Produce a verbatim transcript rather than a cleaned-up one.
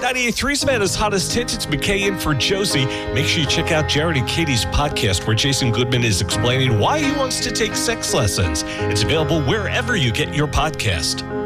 ninety-eight point three Savannah's hottest hits. It's McKay in for Josie. Make sure you check out Jared and Katie's podcast where Jason Goodman is explaining why he wants to take sex lessons. It's available wherever you get your podcast.